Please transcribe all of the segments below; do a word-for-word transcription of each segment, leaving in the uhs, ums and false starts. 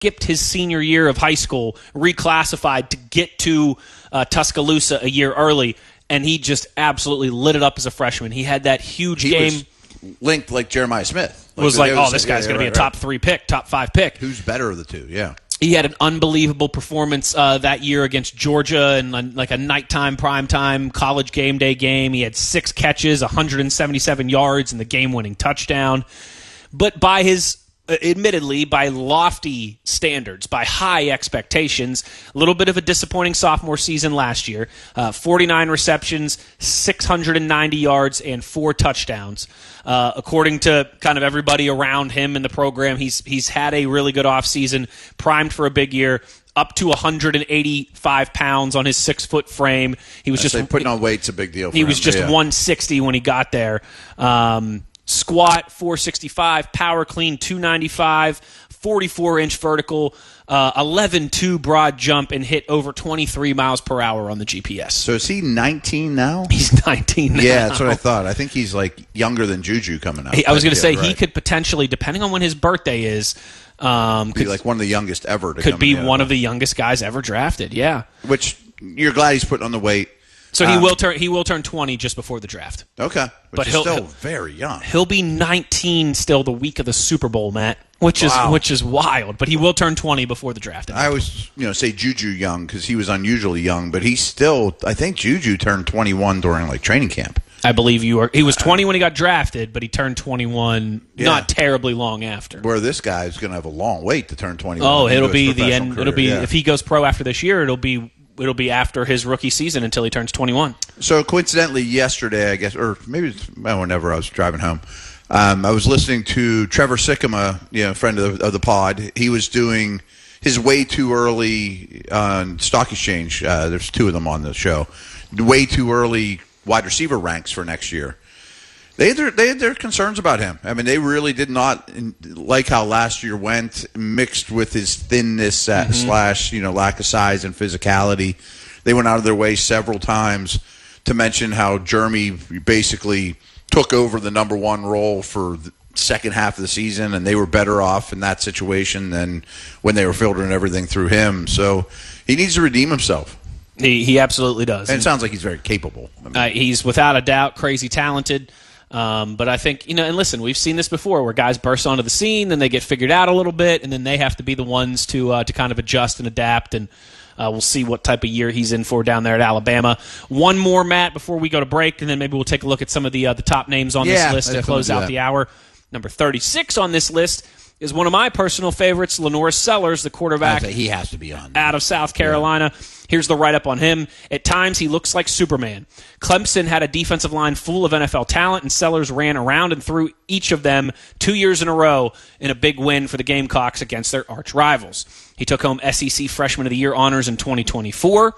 skipped his senior year of high school, reclassified to get to uh, Tuscaloosa a year early, and he just absolutely lit it up as a freshman. He had that huge he game. Was linked like Jeremiah Smith. It was like, was, oh, this guy's yeah, going to yeah, be a right, top three pick, top five pick. Who's better of the two? Yeah. He had an unbelievable performance uh, that year against Georgia in uh, like a nighttime, primetime college game day game. He had six catches, one hundred seventy-seven yards, and the game-winning touchdown. But by his, uh, admittedly, by lofty standards, by high expectations, a little bit of a disappointing sophomore season last year. Uh, forty-nine receptions, six hundred ninety yards, and four touchdowns. Uh, according to kind of everybody around him in the program, he's he's had a really good offseason, primed for a big year, up to one hundred eighty-five pounds on his six-foot frame. He was I just say putting on weight's a big deal for He him. was just yeah. one sixty when he got there. Um, squat, four sixty-five, power clean, two ninety-five, forty-four inch vertical, uh, eleven two broad jump, and hit over twenty-three miles per hour on the G P S. So is he nineteen now? He's nineteen now. Yeah, that's what I thought. I think he's like younger than Juju coming up. He, I was going to say right. he could potentially, depending on when his birthday is, um, be could, like one of the youngest ever. To could come be in, one yeah. of the youngest guys ever drafted. Yeah, Which you're glad he's putting on the weight. so he Um, will turn he will turn twenty just before the draft. Okay, which But is he'll- still he'll- very young. He'll be nineteen still the week of the Super Bowl, Matt, which is Wow. which is wild. But he will turn twenty before the draft. I always, you know, say Juju young because he was unusually young, but he's still. I think Juju turned twenty-one during like training camp. I believe you are. He was twenty when he got drafted, but he turned twenty-one Yeah. not terribly long after. Where this guy is going to have a long wait to turn twenty-one. Oh, into it'll his be the professional end. career, It'll be yeah. if he goes pro after this year. It'll be it'll be after his rookie season until he turns twenty-one. So coincidentally, yesterday, I guess, or maybe it's, well, whenever I was driving home, um, I was listening to Trevor Sikkema, you know, friend of the, of the pod. He was doing his way too early on Stock Exchange. Uh, there's two of them on the show. Way too early wide receiver ranks for next year. They had, their, they had their concerns about him. I mean, they really did not like how last year went, mixed with his thinness uh, Mm-hmm. slash, you know, lack of size and physicality. They went out of their way several times to mention how Jeremy basically took over the number one role for the second half of the season, and they were better off in that situation than when they were filtering everything through him. So he needs to redeem himself. He he absolutely does. And it sounds like he's very capable. I mean, Uh, he's without a doubt crazy talented. Um, but I think, you know, and listen, we've seen this before where guys burst onto the scene, then they get figured out a little bit, and then they have to be the ones to uh, to kind of adjust and adapt. And uh, we'll see what type of year he's in for down there at Alabama. One more, Matt, before we go to break, and then maybe we'll take a look at some of the uh, the top names on Yeah, this list I to definitely close do out that. the hour. Number thirty-six on this list is one of my personal favorites, Lenoir Sellers, the quarterback he has to be on. out of South Carolina. Here's the write-up on him. At times, he looks like Superman. Clemson had a defensive line full of N F L talent, and Sellers ran around and through each of them two years in a row in a big win for the Gamecocks against their arch rivals. He took home S E C Freshman of the Year honors in twenty twenty-four.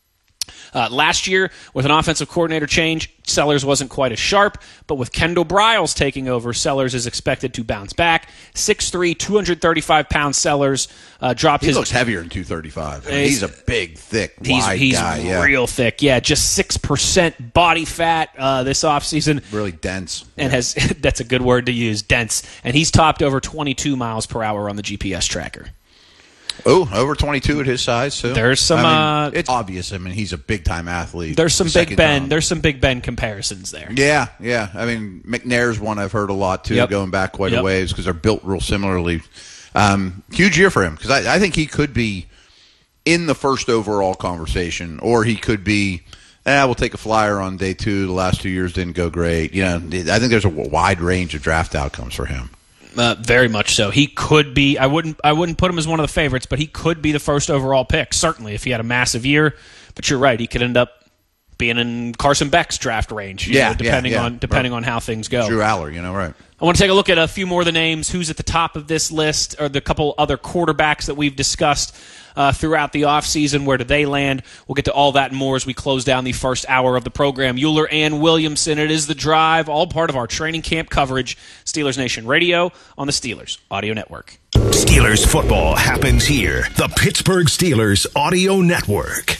Uh, last year, with an offensive coordinator change, Sellers wasn't quite as sharp, but with Kendall Briles taking over, Sellers is expected to bounce back. six three, two hundred thirty-five pound Sellers uh, dropped He his... looks heavier than two thirty-five. I mean, He's- he's a big, thick, He's, wide he's guy. Yeah. real thick. Yeah, just six percent body fat uh, this offseason. Really dense. And has that's a good word to use, dense. And he's topped over twenty-two miles per hour on the G P S tracker. Oh, over twenty-two at his size, too. There's some, I mean, uh, it's obvious. I mean, he's a big-time athlete. There's some Big Second Ben. round. There's some Big Ben comparisons there. Yeah, yeah. I mean, McNair's one I've heard a lot, too, Yep. going back quite Yep. a ways because they're built real similarly. Um, huge year for him because I, I think he could be in the first overall conversation, or he could be, eh, we'll take a flyer on day two. The last two years didn't go great. You know, I think there's a wide range of draft outcomes for him. Uh, very much so. He could be. I wouldn't. I wouldn't put him as one of the favorites, but he could be the first overall pick. Certainly, if he had a massive year. But you're right. He could end up being in Carson Beck's draft range. you Yeah, know, depending yeah, yeah. on depending on how things go. Drew Aller, you know, right. I want to take a look at a few more of the names. Who's at the top of this list, or the couple other quarterbacks that we've discussed uh, throughout the offseason. Where do they land? We'll get to all that and more as we close down the first hour of the program. Euler and Williamson, it is The Drive, all part of our training camp coverage. Steelers Nation Radio on the Steelers Audio Network. Steelers football happens here. The Pittsburgh Steelers Audio Network.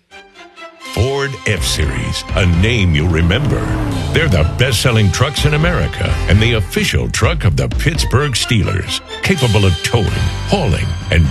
Ford F-Series, a name you'll remember. They're the best-selling trucks in America and the official truck of the Pittsburgh Steelers, capable of towing, hauling, and